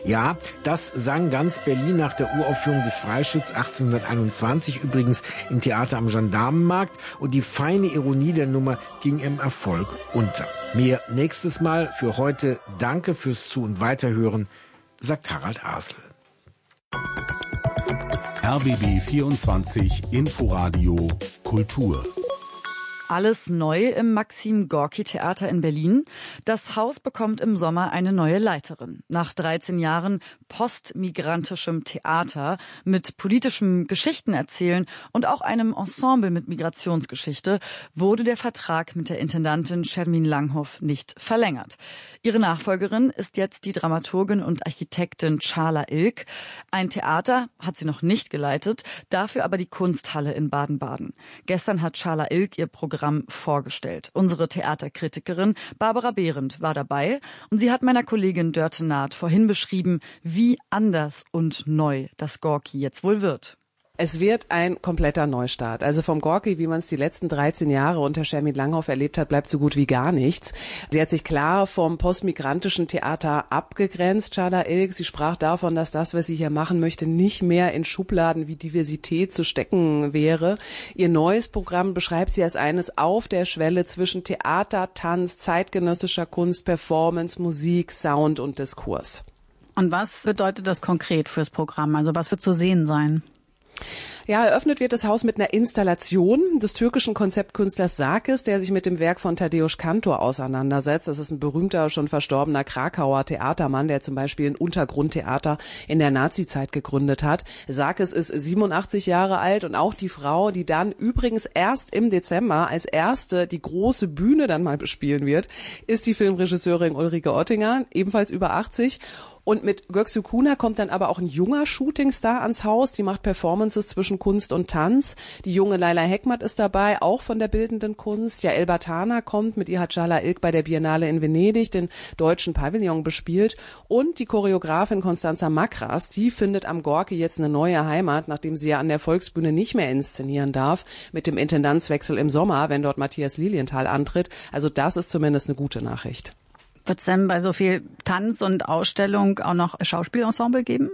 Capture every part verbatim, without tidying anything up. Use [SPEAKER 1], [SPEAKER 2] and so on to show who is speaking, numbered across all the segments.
[SPEAKER 1] Ja, das sang ganz Berlin nach der Uraufführung des Freischütz achtzehnhunderteinundzwanzig, übrigens im Theater am Gendarmenmarkt. Und die feine Ironie der Nummer ging im Erfolg unter. Mehr nächstes Mal. Für heute danke fürs Zu- und Weiterhören, sagt Harald Asel.
[SPEAKER 2] R B B vierundzwanzig Inforadio Kultur.
[SPEAKER 3] Alles neu im Maxim-Gorki-Theater in Berlin. Das Haus bekommt im Sommer eine neue Leiterin. Nach dreizehn Jahren postmigrantischem Theater mit politischem Geschichtenerzählen und auch einem Ensemble mit Migrationsgeschichte wurde der Vertrag mit der Intendantin Shermin Langhoff nicht verlängert. Ihre Nachfolgerin ist jetzt die Dramaturgin und Architektin Çağla İlk. Ein Theater hat sie noch nicht geleitet, dafür aber die Kunsthalle in Baden-Baden. Gestern hat Çağla İlk ihr Programm vorgestellt. Unsere Theaterkritikerin Barbara Behrendt war dabei und sie hat meiner Kollegin Dörte Naht vorhin beschrieben, wie anders und neu das Gorki jetzt wohl wird.
[SPEAKER 4] Es wird ein kompletter Neustart. Also vom Gorki, wie man es die letzten dreizehn Jahre unter Shermin Langhoff erlebt hat, bleibt so gut wie gar nichts. Sie hat sich klar vom postmigrantischen Theater abgegrenzt, Çağla İlk. Sie sprach davon, dass das, was sie hier machen möchte, nicht mehr in Schubladen wie Diversität zu stecken wäre. Ihr neues Programm beschreibt sie als eines auf der Schwelle zwischen Theater, Tanz, zeitgenössischer Kunst, Performance, Musik, Sound und Diskurs.
[SPEAKER 5] Und was bedeutet das konkret fürs Programm? Also was wird zu sehen sein?
[SPEAKER 4] Ja, eröffnet wird das Haus mit einer Installation des türkischen Konzeptkünstlers Sarkis, der sich mit dem Werk von Tadeusz Kantor auseinandersetzt. Das ist ein berühmter, schon verstorbener Krakauer Theatermann, der zum Beispiel ein Untergrundtheater in der Nazizeit gegründet hat. Sarkis ist siebenundachtzig Jahre alt und auch die Frau, die dann übrigens erst im Dezember als erste die große Bühne dann mal bespielen wird, ist die Filmregisseurin Ulrike Oettinger, ebenfalls über achtzig. Und mit Göksu Kuna kommt dann aber auch ein junger Shootingstar ans Haus. Die macht Performances zwischen Kunst und Tanz. Die junge Leyla Hekmat ist dabei, auch von der bildenden Kunst. Jael Batana kommt, mit ihr hat Çağla İlk bei der Biennale in Venedig den deutschen Pavillon bespielt. Und die Choreografin Constanza Makras, die findet am Gorki jetzt eine neue Heimat, nachdem sie ja an der Volksbühne nicht mehr inszenieren darf, mit dem Intendanzwechsel im Sommer, wenn dort Matthias Lilienthal antritt. Also das ist zumindest eine gute Nachricht.
[SPEAKER 5] Wird es denn bei so viel Tanz und Ausstellung auch noch Schauspielensemble geben?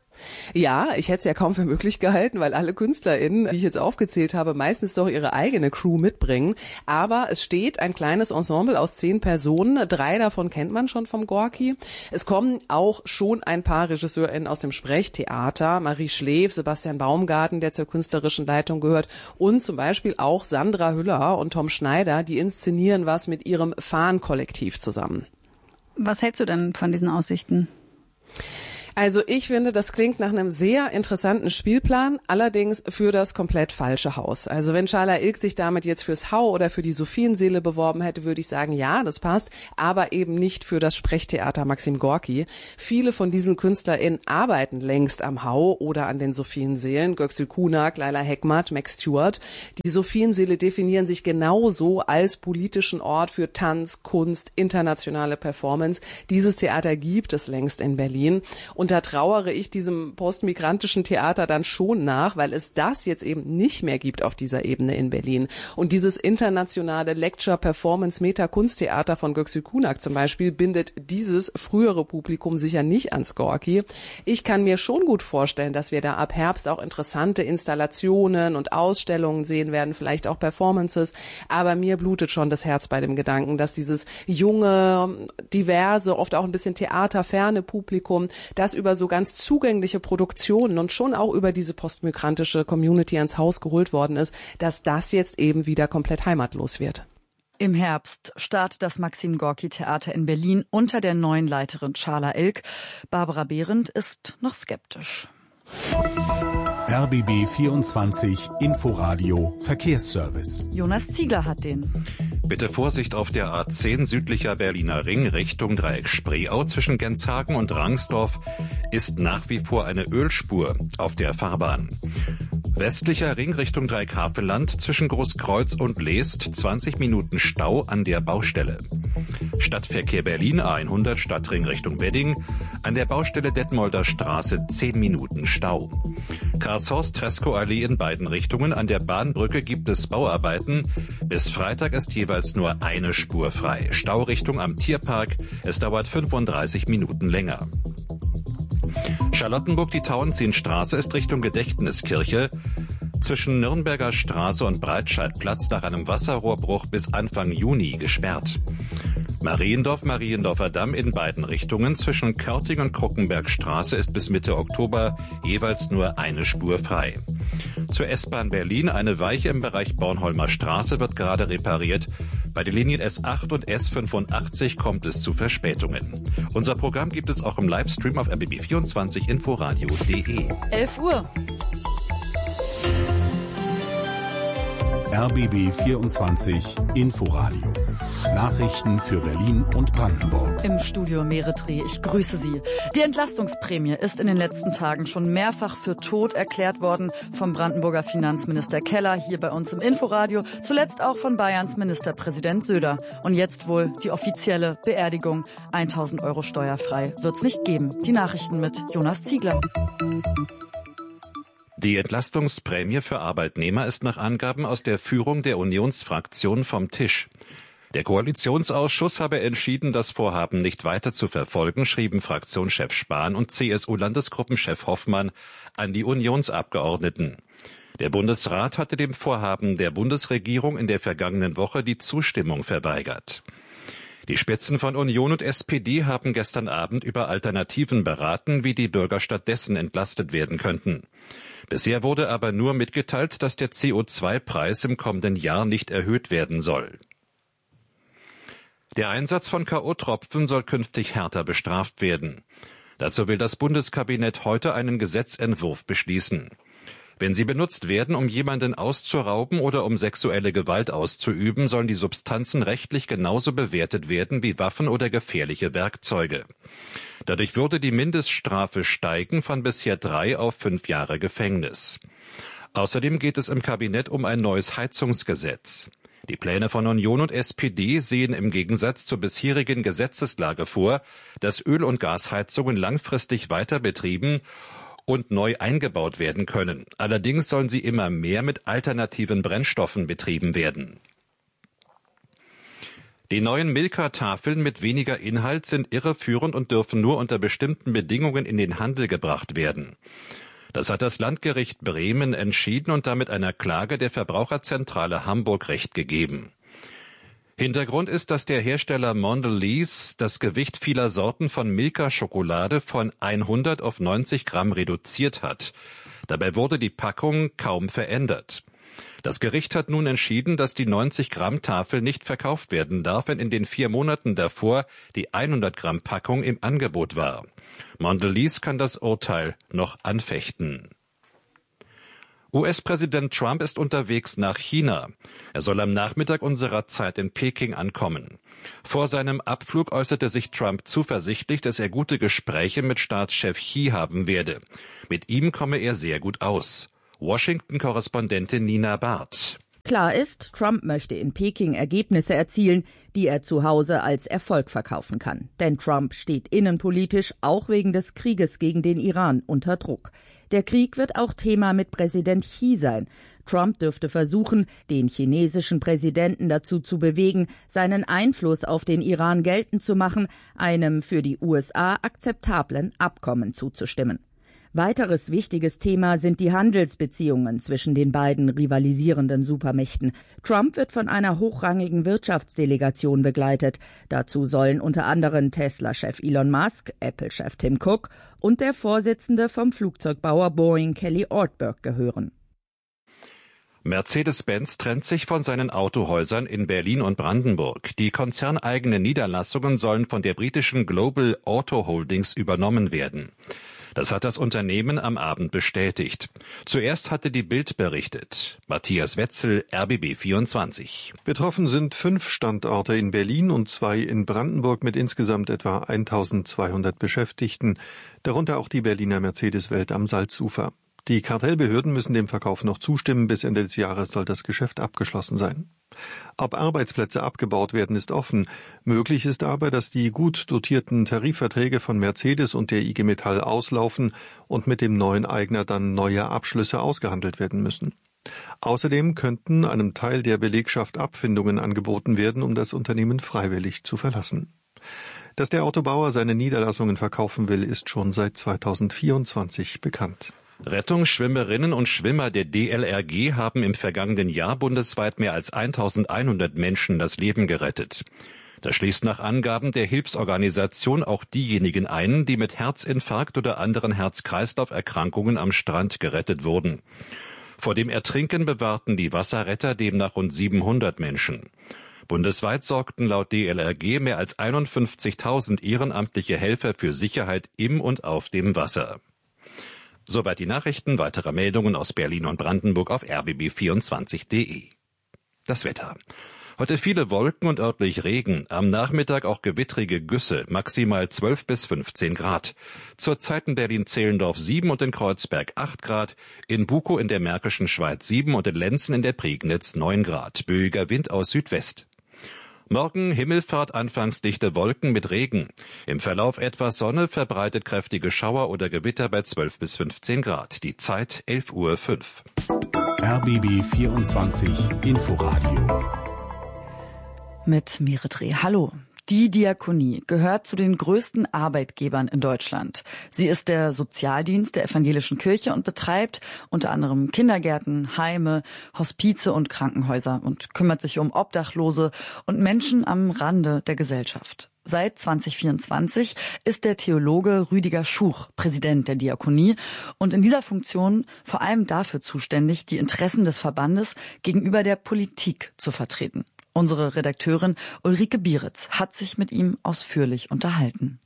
[SPEAKER 4] Ja, ich hätte es ja kaum für möglich gehalten, weil alle KünstlerInnen, die ich jetzt aufgezählt habe, meistens doch ihre eigene Crew mitbringen. Aber es steht ein kleines Ensemble aus zehn Personen. Drei davon kennt man schon vom Gorki. Es kommen auch schon ein paar RegisseurInnen aus dem Sprechtheater. Marie Schleef, Sebastian Baumgarten, der zur künstlerischen Leitung gehört. Und zum Beispiel auch Sandra Hüller und Tom Schneider, die inszenieren was mit ihrem Fahn-Kollektiv zusammen.
[SPEAKER 5] Was hältst du denn von diesen Aussichten?
[SPEAKER 4] Also ich finde, das klingt nach einem sehr interessanten Spielplan, allerdings für das komplett falsche Haus. Also wenn Çağla İlk sich damit jetzt fürs Hau oder für die Sophienseele beworben hätte, würde ich sagen, ja, das passt, aber eben nicht für das Sprechtheater Maxim Gorki. Viele von diesen KünstlerInnen arbeiten längst am Hau oder an den Sophienseelen. Göksu Kunak, Leyla Hekmat, Max Stewart. Die Sophienseele definieren sich genauso als politischen Ort für Tanz, Kunst, internationale Performance. Dieses Theater gibt es längst in Berlin. Und Und da trauere ich diesem postmigrantischen Theater dann schon nach, weil es das jetzt eben nicht mehr gibt auf dieser Ebene in Berlin. Und dieses internationale Lecture-Performance-Meta-Kunsttheater von Göksu Kunak zum Beispiel bindet dieses frühere Publikum sicher nicht ans Gorki. Ich kann mir schon gut vorstellen, dass wir da ab Herbst auch interessante Installationen und Ausstellungen sehen werden, vielleicht auch Performances. Aber mir blutet schon das Herz bei dem Gedanken, dass dieses junge, diverse, oft auch ein bisschen theaterferne Publikum, das über so ganz zugängliche Produktionen und schon auch über diese postmigrantische Community ans Haus geholt worden ist, dass das jetzt eben wieder komplett heimatlos wird.
[SPEAKER 3] Im Herbst startet das Maxim-Gorki-Theater in Berlin unter der neuen Leiterin Çağla İlk. Barbara Behrendt ist noch skeptisch.
[SPEAKER 2] R B B vierundzwanzig Inforadio Verkehrsservice.
[SPEAKER 3] Jonas Ziegler hat den.
[SPEAKER 6] Bitte Vorsicht auf der A zehn südlicher Berliner Ring Richtung Dreieck Spreeau zwischen Genshagen und Rangsdorf ist nach wie vor eine Ölspur auf der Fahrbahn. Westlicher Ring Richtung Dreieck Havelland zwischen Großkreuz und Leest zwanzig Minuten Stau an der Baustelle. Stadtverkehr Berlin A hundert Stadtring Richtung Wedding, an der Baustelle Detmolder Straße zehn Minuten Stau. Karlshorst-Treschow-Allee in beiden Richtungen, an der Bahnbrücke gibt es Bauarbeiten. Bis Freitag ist jeweils nur eine Spur frei. Staurichtung am Tierpark, es dauert fünfunddreißig Minuten länger. Charlottenburg, die Tauentzienstraße ist Richtung Gedächtniskirche zwischen Nürnberger Straße und Breitscheidplatz nach einem Wasserrohrbruch bis Anfang Juni gesperrt. Mariendorf, Mariendorfer Damm in beiden Richtungen zwischen Körting und Kruckenbergstraße ist bis Mitte Oktober jeweils nur eine Spur frei. Zur S-Bahn Berlin, eine Weiche im Bereich Bornholmer Straße wird gerade repariert. Bei den Linien S acht und S fünfundachtzig kommt es zu Verspätungen. Unser Programm gibt es auch im Livestream auf R B B vierundzwanzig Inforadio punkt de.
[SPEAKER 3] elf Uhr.
[SPEAKER 2] R B B vierundzwanzig Inforadio. Nachrichten für Berlin und Brandenburg.
[SPEAKER 3] Im Studio Meretri, ich grüße Sie. Die Entlastungsprämie ist in den letzten Tagen schon mehrfach für tot erklärt worden. Vom Brandenburger Finanzminister Keller, hier bei uns im Inforadio. Zuletzt auch von Bayerns Ministerpräsident Söder. Und jetzt wohl die offizielle Beerdigung. tausend Euro steuerfrei wird's nicht geben. Die Nachrichten mit Jonas Ziegler.
[SPEAKER 6] Die Entlastungsprämie für Arbeitnehmer ist nach Angaben aus der Führung der Unionsfraktion vom Tisch. Der Koalitionsausschuss habe entschieden, das Vorhaben nicht weiter zu verfolgen, schrieben Fraktionschef Spahn und C S U-Landesgruppenchef Hoffmann an die Unionsabgeordneten. Der Bundesrat hatte dem Vorhaben der Bundesregierung in der vergangenen Woche die Zustimmung verweigert. Die Spitzen von Union und S P D haben gestern Abend über Alternativen beraten, wie die Bürger stattdessen entlastet werden könnten. Bisher wurde aber nur mitgeteilt, dass der C O zwei Preis im kommenden Jahr nicht erhöht werden soll. Der Einsatz von K O-Tropfen soll künftig härter bestraft werden. Dazu will das Bundeskabinett heute einen Gesetzentwurf beschließen. Wenn sie benutzt werden, um jemanden auszurauben oder um sexuelle Gewalt auszuüben, sollen die Substanzen rechtlich genauso bewertet werden wie Waffen oder gefährliche Werkzeuge. Dadurch würde die Mindeststrafe steigen von bisher drei auf fünf Jahre Gefängnis. Außerdem geht es im Kabinett um ein neues Heizungsgesetz. Die Pläne von Union und S P D sehen im Gegensatz zur bisherigen Gesetzeslage vor, dass Öl- und Gasheizungen langfristig weiter betrieben und neu eingebaut werden können. Allerdings sollen sie immer mehr mit alternativen Brennstoffen betrieben werden. Die neuen Milka-Tafeln mit weniger Inhalt sind irreführend und dürfen nur unter bestimmten Bedingungen in den Handel gebracht werden. Das hat das Landgericht Bremen entschieden und damit einer Klage der Verbraucherzentrale Hamburg Recht gegeben. Hintergrund ist, dass der Hersteller Mondelez das Gewicht vieler Sorten von Milka-Schokolade von hundert auf neunzig Gramm reduziert hat. Dabei wurde die Packung kaum verändert. Das Gericht hat nun entschieden, dass die neunzig Gramm Tafel nicht verkauft werden darf, wenn in den vier Monaten davor die hundert Gramm Packung im Angebot war. Mondelez kann das Urteil noch anfechten. U S-Präsident Trump ist unterwegs nach China. Er soll am Nachmittag unserer Zeit in Peking ankommen. Vor seinem Abflug äußerte sich Trump zuversichtlich, dass er gute Gespräche mit Staatschef Xi haben werde. Mit ihm komme er sehr gut aus. Washington-Korrespondentin Nina Barth.
[SPEAKER 7] Klar ist, Trump möchte in Peking Ergebnisse erzielen, die er zu Hause als Erfolg verkaufen kann. Denn Trump steht innenpolitisch auch wegen des Krieges gegen den Iran unter Druck. Der Krieg wird auch Thema mit Präsident Xi sein. Trump dürfte versuchen, den chinesischen Präsidenten dazu zu bewegen, seinen Einfluss auf den Iran geltend zu machen, einem für die U S A akzeptablen Abkommen zuzustimmen. Weiteres wichtiges Thema sind die Handelsbeziehungen zwischen den beiden rivalisierenden Supermächten. Trump wird von einer hochrangigen Wirtschaftsdelegation begleitet. Dazu sollen unter anderem Tesla-Chef Elon Musk, Apple-Chef Tim Cook und der Vorsitzende vom Flugzeugbauer Boeing Kelly Ortberg gehören.
[SPEAKER 6] Mercedes-Benz trennt sich von seinen Autohäusern in Berlin und Brandenburg. Die konzerneigenen Niederlassungen sollen von der britischen Global Auto Holdings übernommen werden. Das hat das Unternehmen am Abend bestätigt. Zuerst hatte die Bild berichtet. Matthias Wetzel, R B B vierundzwanzig.
[SPEAKER 8] Betroffen sind fünf Standorte in Berlin und zwei in Brandenburg mit insgesamt etwa eintausendzweihundert Beschäftigten, darunter auch die Berliner Mercedes-Welt am Salzufer. Die Kartellbehörden müssen dem Verkauf noch zustimmen. Bis Ende des Jahres soll das Geschäft abgeschlossen sein. Ob Arbeitsplätze abgebaut werden, ist offen. Möglich ist aber, dass die gut dotierten Tarifverträge von Mercedes und der I G Metall auslaufen und mit dem neuen Eigner dann neue Abschlüsse ausgehandelt werden müssen. Außerdem könnten einem Teil der Belegschaft Abfindungen angeboten werden, um das Unternehmen freiwillig zu verlassen. Dass der Autobauer seine Niederlassungen verkaufen will, ist schon seit zweitausendvierundzwanzig bekannt.
[SPEAKER 6] Rettungsschwimmerinnen und Schwimmer der D L R G haben im vergangenen Jahr bundesweit mehr als eintausendeinhundert Menschen das Leben gerettet. Das schließt nach Angaben der Hilfsorganisation auch diejenigen ein, die mit Herzinfarkt oder anderen Herz-Kreislauf-Erkrankungen am Strand gerettet wurden. Vor dem Ertrinken bewahrten die Wasserretter demnach rund siebenhundert Menschen. Bundesweit sorgten laut D L R G mehr als einundfünfzigtausend ehrenamtliche Helfer für Sicherheit im und auf dem Wasser. Soweit die Nachrichten. Weitere Meldungen aus Berlin und Brandenburg auf r b b vierundzwanzig punkt d e. Das Wetter. Heute viele Wolken und örtlich Regen, am Nachmittag auch gewittrige Güsse, maximal zwölf bis fünfzehn Grad. Zurzeit in Berlin-Zehlendorf sieben und in Kreuzberg acht Grad, in Bukow in der Märkischen Schweiz sieben und in Lenzen in der Prignitz neun Grad. Böiger Wind aus Südwest. Morgen Himmelfahrt, anfangs dichte Wolken mit Regen. Im Verlauf etwas Sonne, verbreitet kräftige Schauer oder Gewitter bei zwölf bis fünfzehn Grad. Die Zeit elf Uhr fünf.
[SPEAKER 2] R B B vierundzwanzig Inforadio.
[SPEAKER 3] Mit Meredre. Hallo. Die Diakonie gehört zu den größten Arbeitgebern in Deutschland. Sie ist der Sozialdienst der evangelischen Kirche und betreibt unter anderem Kindergärten, Heime, Hospize und Krankenhäuser und kümmert sich um Obdachlose und Menschen am Rande der Gesellschaft. Seit zweitausendvierundzwanzig ist der Theologe Rüdiger Schuch Präsident der Diakonie und in dieser Funktion vor allem dafür zuständig, die Interessen des Verbandes gegenüber der Politik zu vertreten. Unsere Redakteurin Ulrike Bieritz hat sich mit ihm ausführlich unterhalten.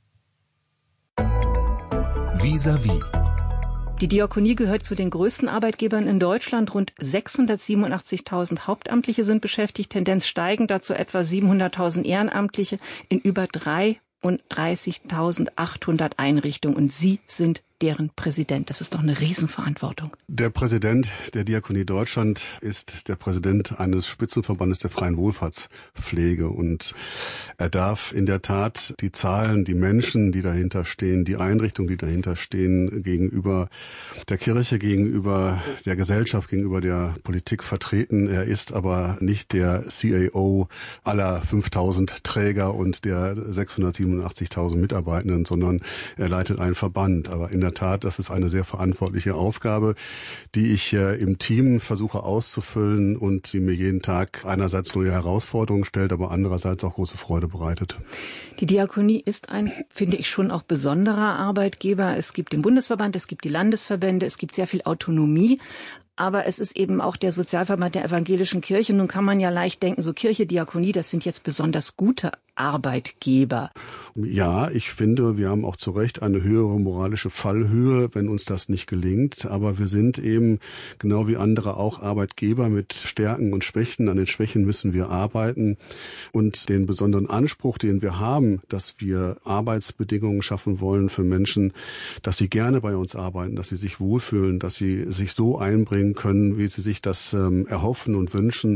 [SPEAKER 2] Vis-à-vis.
[SPEAKER 9] Die Diakonie gehört zu den größten Arbeitgebern in Deutschland. Rund sechshundertsiebenundachtzigtausend Hauptamtliche sind beschäftigt, Tendenz steigend, dazu etwa siebenhunderttausend Ehrenamtliche in über dreiunddreißigtausendachthundert Einrichtungen. Und Sie sind deren Präsident. Das ist doch eine Riesenverantwortung.
[SPEAKER 10] Der Präsident der Diakonie Deutschland ist der Präsident eines Spitzenverbandes der freien Wohlfahrtspflege und er darf in der Tat die Zahlen, die Menschen, die dahinter stehen, die Einrichtungen, die dahinter stehen, gegenüber der Kirche, gegenüber der Gesellschaft, gegenüber der Politik vertreten. Er ist aber nicht der C A O aller fünftausend Träger und der sechshundertsiebenundachtzigtausend Mitarbeitenden, sondern er leitet einen Verband. Aber in der Tat, das ist eine sehr verantwortliche Aufgabe, die ich äh, im Team versuche auszufüllen und sie mir jeden Tag einerseits neue Herausforderungen stellt, aber andererseits auch große Freude bereitet.
[SPEAKER 9] Die Diakonie ist ein, finde ich, schon auch besonderer Arbeitgeber. Es gibt den Bundesverband, es gibt die Landesverbände, es gibt sehr viel Autonomie. Aber es ist eben auch der Sozialverband der evangelischen Kirche. Nun kann man ja leicht denken, so Kirche, Diakonie, das sind jetzt besonders gute Arbeitgeber.
[SPEAKER 10] Ja, ich finde, wir haben auch zu Recht eine höhere moralische Fallhöhe, wenn uns das nicht gelingt. Aber wir sind eben genau wie andere auch Arbeitgeber mit Stärken und Schwächen. An den Schwächen müssen wir arbeiten. Und den besonderen Anspruch, den wir haben, dass wir Arbeitsbedingungen schaffen wollen für Menschen, dass sie gerne bei uns arbeiten, dass sie sich wohlfühlen, dass sie sich so einbringen können, wie sie sich das ähm, erhoffen und wünschen.